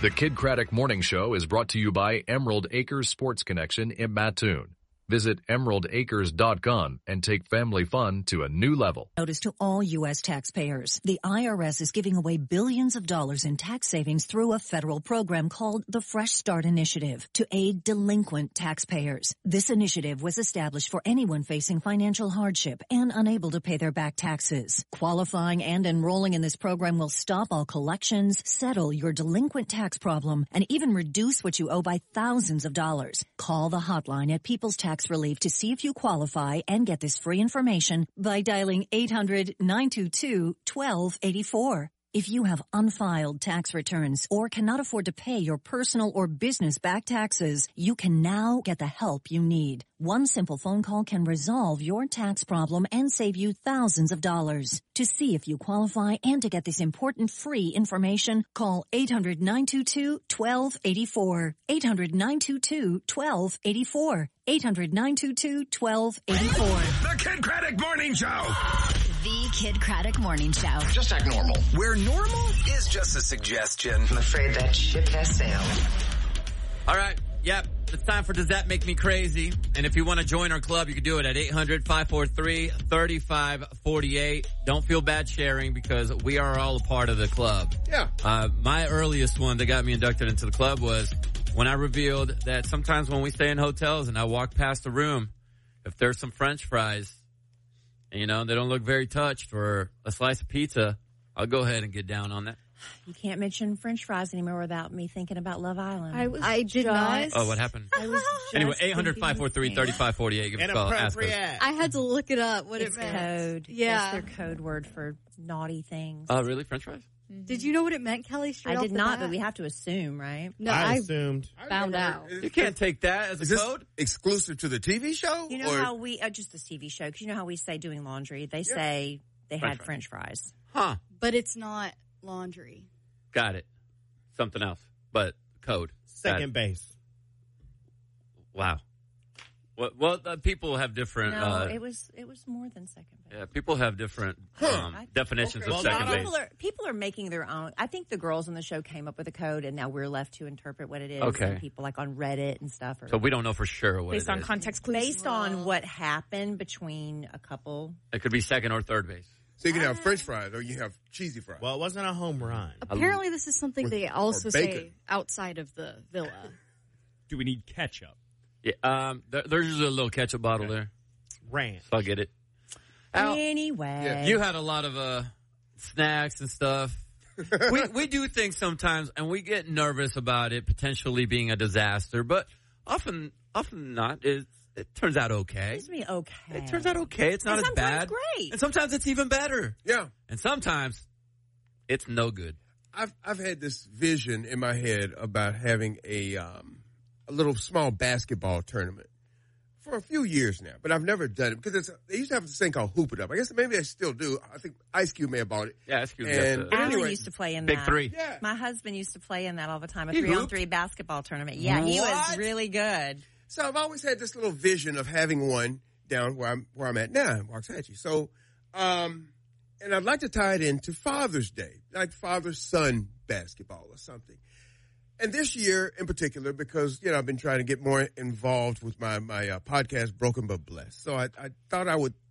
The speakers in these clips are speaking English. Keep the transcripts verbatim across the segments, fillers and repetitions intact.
The Kid Craddock Morning Show is brought to you by Emerald Acres Sports Connection in Mattoon. Visit emerald acres dot com and take family fun to a new level. Notice to all U S taxpayers, the I R S is giving away billions of dollars in tax savings through a federal program called the Fresh Start Initiative to aid delinquent taxpayers. This initiative was established for anyone facing financial hardship and unable to pay their back taxes. Qualifying and enrolling in this program will stop all collections, settle your delinquent tax problem, and even reduce what you owe by thousands of dollars. Call the hotline at People's Tax Relief to see if you qualify and get this free information by dialing eight hundred, nine two two, one two eight four. If you have unfiled tax returns or cannot afford to pay your personal or business back taxes, you can now get the help you need. One simple phone call can resolve your tax problem and save you thousands of dollars. To see if you qualify and to get this important free information, call eight hundred, nine two two, one two eight four. eight hundred, nine two two, one two eight four. eight hundred, nine two two, one two eight four. The Kid Craddock Morning Show. The Kid Craddock Morning Show. Just act normal. Where normal is just a suggestion. I'm afraid that ship has sailed. All right. Yep. It's time for Does That Make Me Crazy? And if you want to join our club, you can do it at eight hundred, five four three, three five four eight. Don't feel bad sharing because we are all a part of the club. Yeah. Uh, my earliest one that got me inducted into the club was when I revealed that sometimes when we stay in hotels and I walk past a room, if there's some French fries, and, you know, they don't look very touched, or a slice of pizza, I'll go ahead and get down on that. You can't mention French fries anymore without me thinking about Love Island. I was I did not. Oh, what happened? I was Anyway, eight hundred, five four three, three five four eight. Give us a call. Ask us. I had to look it up. What it's it meant. code. Yeah, it's their code word for naughty things. Oh, uh, really? French fries? Mm-hmm. Did you know what it meant, Kelly? Straight I off did the not, bat? but we have to assume, right? No, I, I assumed. found out. You can't take that as Is a this code. exclusive to the T V show? You know or? how we uh, just the T V show? Because you know how we say doing laundry. They Yeah. say they French had fries. French fries. Huh. But it's not laundry. Got it. Something else. But code. Second base. Wow. Well, well uh, people have different. No, uh, it was it was more than second base. Yeah, people have different um, I- definitions okay. of Well, second not base. People are people are making their own. I think the girls on the show came up with a code, and now we're left to interpret what it is. Okay. And people like on Reddit and stuff. Or So we don't know for sure what Based it on is. context clues. based on what happened between a couple. It could be second or third base. So you can have French fries or you have cheesy fries. Well, it wasn't a home run. Apparently, this is something Or- they or also bacon. say outside of the villa. Do we need ketchup? Yeah, um, there, there's usually a little ketchup bottle Okay. there, Ranch. so I'll get it. Al, Anyway, you had a lot of uh, snacks and stuff. we we do things sometimes, and we get nervous about it potentially being a disaster, but often often not. It, it turns out okay. It's me okay. It turns out okay. It's not And as sometimes bad. great. And sometimes it's even better. Yeah. And sometimes it's no good. I've I've had this vision in my head about having a um, a little small basketball tournament for a few years now, but I've never done it because it's, they used to have this thing called Hoop It Up. I guess maybe they still do. I think Ice Cube may have bought it. Yeah, Ice Cube. And- got Alan Anyway, used to play in Big that. three. Yeah. My husband used to play in that all the time. A He three on hooped? three basketball tournament. Yeah, he was What? really good. So I've always had this little vision of having one down where I'm where I'm at now in Waxahachie. So, um, and I'd like to tie it into Father's Day, like father-son basketball or something. And this year in particular, because, you know, I've been trying to get more involved with my, my uh, podcast, Broken But Blessed. So I, I thought I would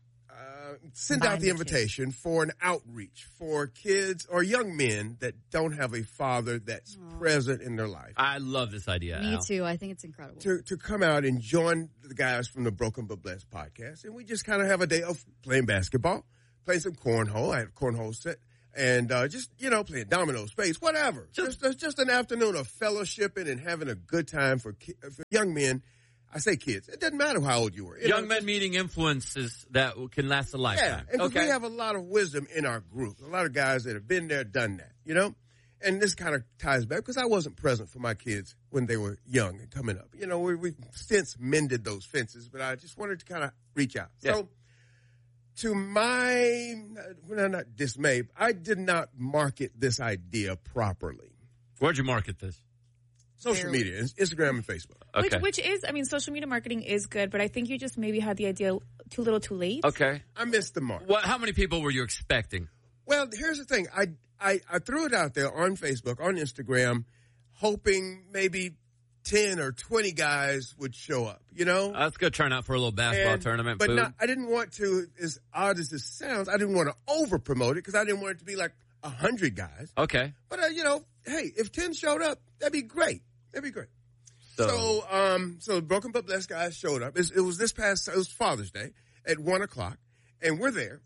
uh, send Combine out the the invitation for an outreach for kids or young men that don't have a father that's Aww. present in their life. I love this idea. Me Al. too. I think it's incredible. To, to come out and join the guys from the Broken But Blessed podcast. And we just kind of have a day of playing basketball, playing some cornhole. I had a cornhole set. And uh, just, you know, playing domino, space, whatever. Just, just just an afternoon of fellowshipping and having a good time for, ki- for young men. I say kids. It doesn't matter how old you were. You Young know, men just- meeting influences that can last a lifetime. Yeah, and 'cause okay. we have a lot of wisdom in our group. A lot of guys that have been there, done that, you know? And this kind of ties back because I wasn't present for my kids when they were young and coming up. You know, we, we've since mended those fences, but I just wanted to kind of reach out. Yeah. So, to my, well, not dismay, I did not market this idea properly. Where'd you market this? Social media, Instagram and Facebook. Okay. Which, which is, I mean, social media marketing is good, but I think you just maybe had the idea too little too late. Okay. I missed the mark. What? How many people were you expecting? Well, here's the thing. I, I, I threw it out there on Facebook, on Instagram, hoping maybe ten or twenty guys would show up, you know? That's good turnout for a little basketball And- tournament. But food. not, I didn't want to, as odd as this sounds, I didn't want to over promote it because I didn't want it to be like a hundred guys. Okay. But, uh, you know, hey, if ten showed up, that'd be great. That'd be great. So, So, um, so Broken But Blessed guys showed up. It, it was this past, it was Father's Day at one o'clock, and we're there.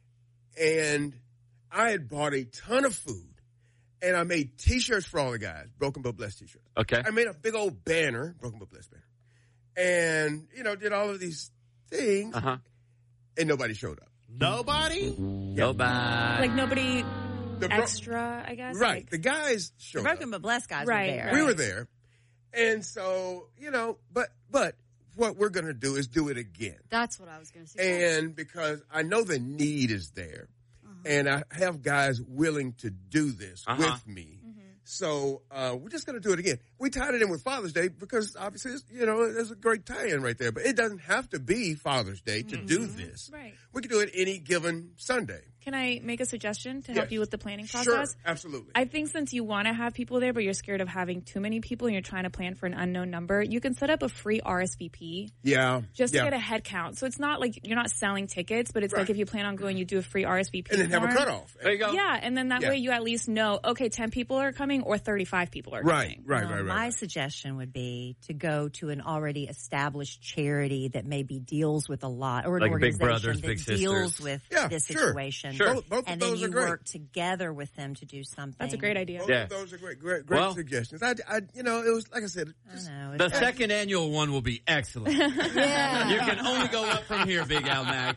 And I had bought a ton of food, and I made T-shirts for all the guys, Broken But Blessed T-shirts. okay. I made a big old banner, Broken But Blessed banner, and you know, did all of these things, Uh-huh. and nobody showed up. Nobody? Nobody. Like nobody The bro- extra, I guess. right? Like, The guys The showed up. Broken but Blessed guys Right, were there. right. We were there, and so you know, but but what we're gonna do is do it again. That's what I was going to say. And because I know the need is there, Uh-huh. and I have guys willing to do this Uh-huh. with me. So uh, we're just going to do it again. We tied it in with Father's Day because obviously, it's, you know, there's a great tie-in right there. But it doesn't have to be Father's Day to do this. Right. We can do it any given Sunday. Can I make a suggestion to help Yes. you with the planning Sure, process? absolutely. I think since you want to have people there, but you're scared of having too many people and you're trying to plan for an unknown number, you can set up a free R S V P yeah. just to yeah. get a head count. So it's not like you're not selling tickets, but it's Right. like if you plan on going, you do a free R S V P. And then have a form. cutoff. There you go. Yeah, and then that Yeah. way you at least know, okay, ten people are coming or thirty-five people are Right, coming. right, Well, right, right. My right. suggestion would be to go to an already established charity that maybe deals with a lot, or an Like Big organization Brothers, that Big deals Sisters. with Yeah, this sure, situation. sure. Both, both of And then those you are great. work together with them to do something. That's a great idea. Both Yeah. of those are great, great, great Well- suggestions. I, I, you know, it was like I said. I Just, know. The It's- second annual one will be excellent. Yeah. You can only go up from here, Big Al Mac.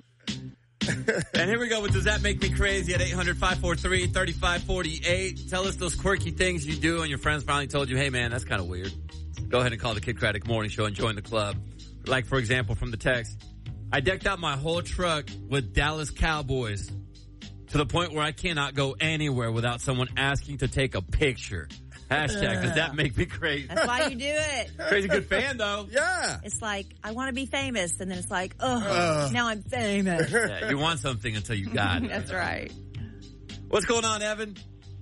And here we go with Does That Make Me Crazy at eight hundred, five four three, three five four eight. Tell us those quirky things you do and your friends finally told you, hey, man, that's kind of weird. Go ahead and call the Kid Craddock Morning Show and join the club. Like, for example, from the text, I decked out my whole truck with Dallas Cowboys to the point where I cannot go anywhere without someone asking to take a picture. Hashtag, does that make me crazy? That's why you do it. Crazy good fan, though. yeah. It's like, I want to be famous. And then it's like, oh, Uh. now I'm famous. Yeah, you want something until you got it. That's right. What's going on, Evan?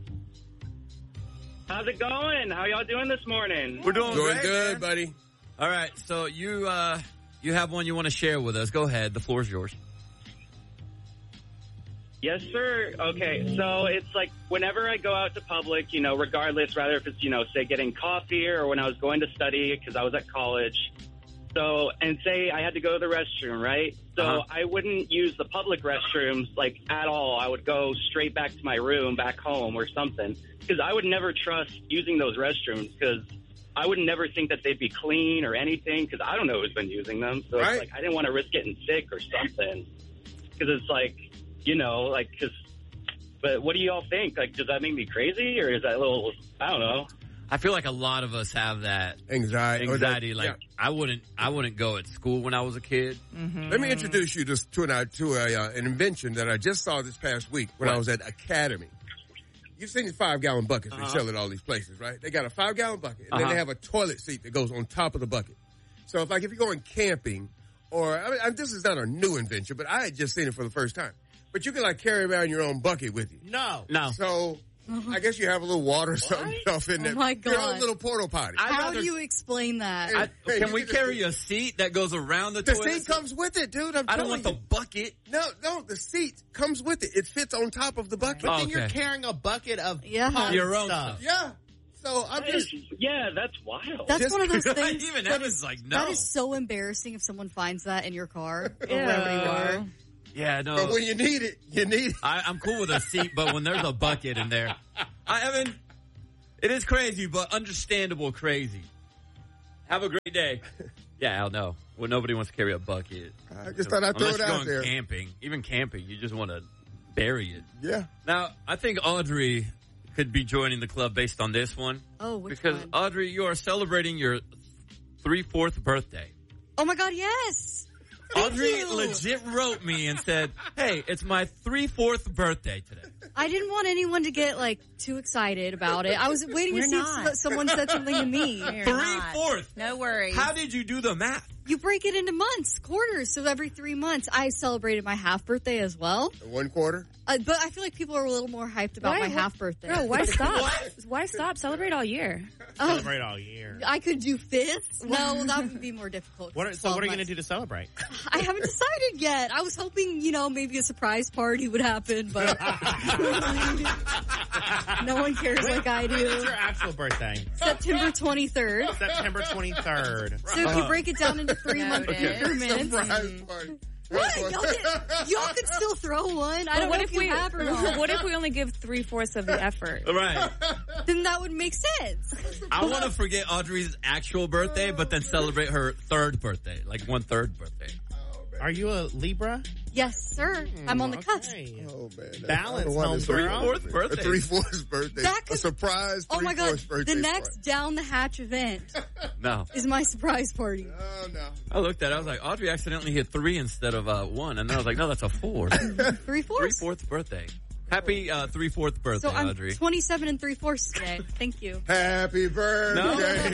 How's it going? How y'all doing this morning? We're doing, Doing great, good, man. buddy. All right, so you uh, you have one you want to share with us. Go ahead. The floor is yours. Yes, sir. Okay, so it's like whenever I go out to public, you know, regardless, rather if it's, you know, say getting coffee or when I was going to study because I was at college. So, and say I had to go to the restroom, right? So Uh-huh. I wouldn't use the public restrooms like at all. I would go straight back to my room, back home or something because I would never trust using those restrooms because I would never think that they'd be clean or anything because I don't know who's been using them. So Right. it's like I didn't want to risk getting sick or something because it's like, you know, like, cause, but what do y'all think? Like, does that make me crazy or is that a little, I don't know. I feel like a lot of us have that Anxiety. or that- anxiety. Like yeah. I wouldn't, I wouldn't go at school when I was a kid. Let me introduce you to, to, an, to a, uh, an invention that I just saw this past week when What? I was at Academy. You've seen these five-gallon buckets Uh-huh. they sell at all these places, right? They got a five-gallon bucket, and then Uh-huh. they have a toilet seat that goes on top of the bucket. So, if, like, if you're going camping, or I mean, I, this is not a new invention, but I had just seen it for the first time. But you can like carry around your own bucket with you. No. No. So I guess you have a little water or something stuff in Oh there. my Your own God. little porta potty. How do you explain that? I, Hey, can you we get a carry seat. a seat that goes around the, The toilet? seat comes with it, dude. I'm I don't telling want the you. bucket. No, no, the seat comes with it. It fits on top of the bucket. But Oh, then you're okay. carrying a bucket of Yeah. pond Your own stuff. stuff. Yeah. So I'm That just. is- yeah, that's wild. That's Just- one of those things. Even that Evan's is- like, no. That is so embarrassing if someone finds that in your car or Ew. wherever you are. Yeah, no. But when you need it, you need it. I, I'm cool with a seat, but when there's a bucket in there, I, Evan, it is crazy, but understandable crazy. Have a great day. Yeah, Al, no. Well, nobody wants to carry a bucket. I just thought I'd throw Unless it you're out going there. camping. Even camping, you just want to bury it. Yeah. Now, I think Audrey could be joining the club based on this one. Oh, which Because, one? Audrey, you are celebrating your three-fourth birthday. Oh my God, yes. Thank Audrey you. legit wrote me and said, hey, it's my three-fourth birthday today. I didn't want anyone to get like too excited about it. I was waiting We're to see not. if someone said something to me. Three-fourths. No worries. How did you do the math? You break it into months, quarters. So every three months, I celebrated my half birthday as well. One quarter? Uh, but I feel like people are a little more hyped about Why? my half birthday. Bro, why stop? Why stop? Celebrate all year. Celebrate all year. I could do fifths. No, that would be more difficult. What are, so what are you going to do to celebrate? I haven't decided yet. I was hoping, you know, maybe a surprise party would happen, but no one cares like I do. When's your actual birthday? September twenty-third. September twenty-third. So if you break it down into three month increments. Surprise party. What? Y'all, get, y'all could still throw one. I But don't what know if if you we have or not. what if we only give three fourths of the effort? Right. Then that would make sense. I want to forget Audrey's actual birthday, but then celebrate her third birthday, like one third birthday. Are you a Libra? Yes, sir. I'm on the cusp. Oh, man. Balance, Balance, homegirl. Three-fourth birthday. A three-fourths birthday. That could- a surprise Oh my God. three-fourths birthday The next party. down the hatch event No. is my surprise party. Oh, no. I looked at it. I was like, Audrey accidentally hit three instead of uh, one. And then I was like, no, that's a four. Three fourths. Three-fourth birthday. Happy uh, three-fourth birthday, So I'm Audrey. twenty-seven and three fourths today. Thank you. Happy birthday.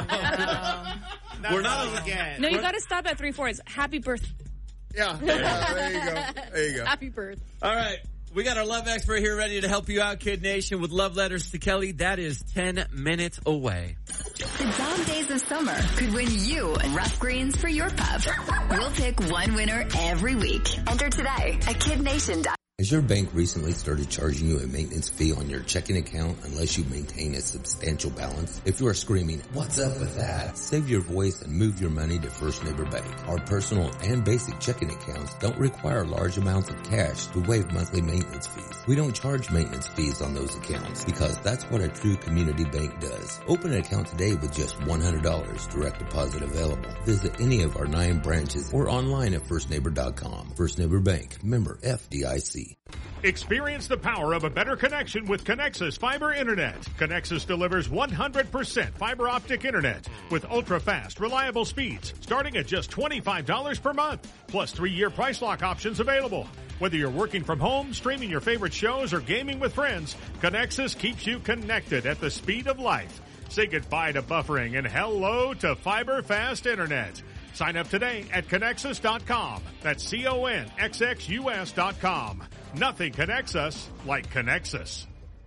We're not all you get. No, you got to stop at three fourths. Happy birthday. Yeah. yeah, there you go. There you go. Happy birthday. All right. We got our love expert here ready to help you out, Kid Nation, with love letters to Kelly. That is ten minutes away. The dog days of summer could win you rough greens for your pup. We'll pick one winner every week. Enter today at kid nation dot com. Has your bank recently started charging you a maintenance fee on your checking account unless you maintain a substantial balance? If you are screaming, "What's up with that?" save your voice and move your money to First Neighbor Bank. Our personal and basic checking accounts don't require large amounts of cash to waive monthly maintenance fees. We don't charge maintenance fees on those accounts because that's what a true community bank does. Open an account today with just one hundred dollars, direct deposit available. Visit any of our nine branches or online at first neighbor dot com. First Neighbor Bank, member F D I C. Experience the power of a better connection with Connexus Fiber Internet. Connexus delivers one hundred percent fiber optic internet with ultra-fast, reliable speeds starting at just twenty-five dollars per month, plus three-year price lock options available. Whether you're working from home, streaming your favorite shows, or gaming with friends, Connexus keeps you connected at the speed of light. Say goodbye to buffering and hello to fiber fast internet. Sign up today at Connexus dot com. That's C O N X X U S dot com. Nothing connects us like Connexus.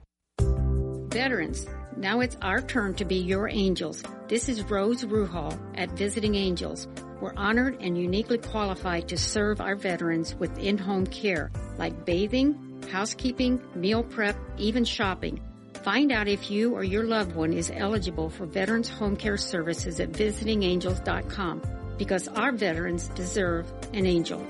Veterans, now it's our turn to be your angels. This is Rose Ruhal at Visiting Angels. We're honored and uniquely qualified to serve our veterans with in-home care, like bathing, housekeeping, meal prep, even shopping. Find out if you or your loved one is eligible for Veterans Home Care Services at visiting angels dot com, because our veterans deserve an angel.